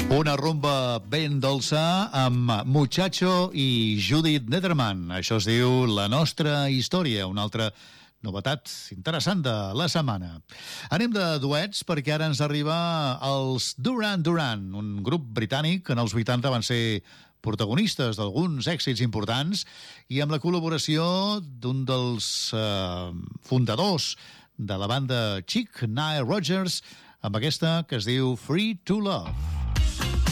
Una rumba ben dolça amb Muchacho i Judith Nederman. Això es diu La nostra història, una altra novetat interessant de la setmana. Anem de duets perquè ara ens arriba els Duran Duran, un grup britànic que en els 80 van ser protagonistes d'alguns èxits importants i amb la col·laboració d'un dels fundadors de la banda Chic, Nile Rodgers, amb aquesta que es diu Free to Love.